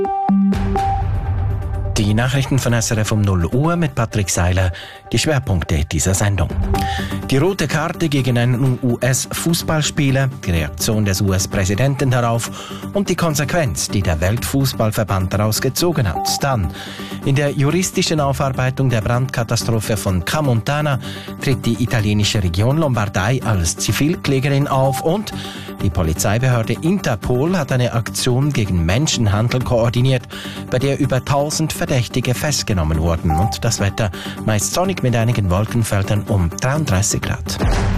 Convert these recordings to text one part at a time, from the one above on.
Die Nachrichten von SRF um 0 Uhr mit Patrick Seiler. Die Schwerpunkte dieser Sendung. Die rote Karte gegen einen US-Fußballspieler, die Reaktion des US-Präsidenten darauf und die Konsequenz, die der Weltfußballverband daraus gezogen hat. Dann, in der juristischen Aufarbeitung der Brandkatastrophe von Camontana tritt die italienische Region Lombardei als Zivilklägerin auf und die Polizeibehörde Interpol hat eine Aktion gegen Menschenhandel koordiniert, bei der über 1000 Verdächtige festgenommen wurden. Und das Wetter meist sonnig mit einigen Wolkenfeldern um 33 Grad.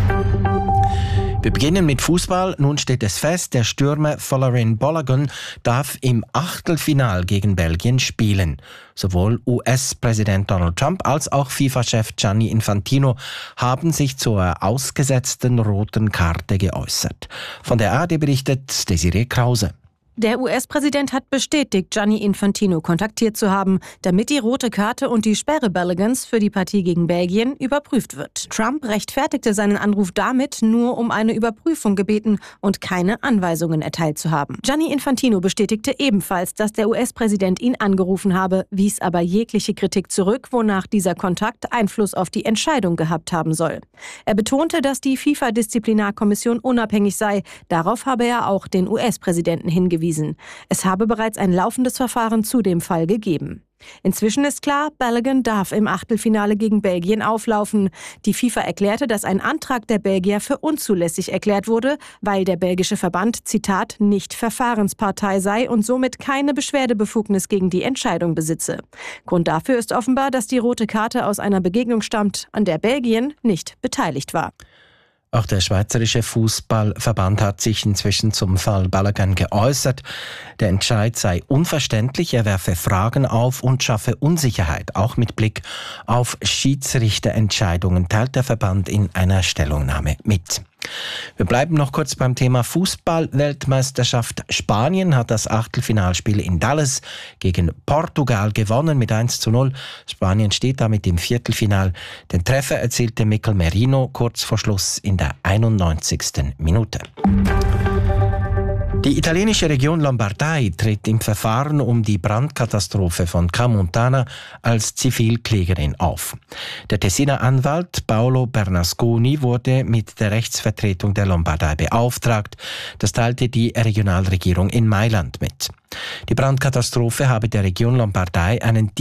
Wir beginnen mit Fußball. Nun steht es fest, der Stürmer Folarin Balogun darf im Achtelfinal gegen Belgien spielen. Sowohl US-Präsident Donald Trump als auch FIFA-Chef Gianni Infantino haben sich zur ausgesetzten roten Karte geäußert. Von der ARD berichtet Desiree Krause. Der US-Präsident hat bestätigt, Gianni Infantino kontaktiert zu haben, damit die rote Karte und die Sperre Balogans für die Partie gegen Belgien überprüft wird. Trump rechtfertigte seinen Anruf damit, nur um eine Überprüfung gebeten und keine Anweisungen erteilt zu haben. Gianni Infantino bestätigte ebenfalls, dass der US-Präsident ihn angerufen habe, wies aber jegliche Kritik zurück, wonach dieser Kontakt Einfluss auf die Entscheidung gehabt haben soll. Er betonte, dass die FIFA-Disziplinarkommission unabhängig sei. Darauf habe er auch den US-Präsidenten hingewiesen. Es habe bereits ein laufendes Verfahren zu dem Fall gegeben. Inzwischen ist klar, Balogun darf im Achtelfinale gegen Belgien auflaufen. Die FIFA erklärte, dass ein Antrag der Belgier für unzulässig erklärt wurde, weil der belgische Verband, Zitat, nicht Verfahrenspartei sei und somit keine Beschwerdebefugnis gegen die Entscheidung besitze. Grund dafür ist offenbar, dass die rote Karte aus einer Begegnung stammt, an der Belgien nicht beteiligt war. Auch der Schweizerische Fußballverband hat sich inzwischen zum Fall Balogun geäußert. Der Entscheid sei unverständlich, er werfe Fragen auf und schaffe Unsicherheit, auch mit Blick auf Schiedsrichterentscheidungen, teilt der Verband in einer Stellungnahme mit. Wir bleiben noch kurz beim Thema Fußball-Weltmeisterschaft. Spanien hat das Achtelfinalspiel in Dallas gegen Portugal gewonnen mit 1:0. Spanien steht damit im Viertelfinal. Den Treffer erzielte Mikel Merino kurz vor Schluss in der 91. Minute. Die italienische Region Lombardei tritt im Verfahren um die Brandkatastrophe von Camontana als Zivilklägerin auf. Der Tessiner Anwalt Paolo Bernasconi wurde mit der Rechtsvertretung der Lombardei beauftragt. Das teilte die Regionalregierung in Mailand mit. Die Brandkatastrophe habe der Region Lombardei einen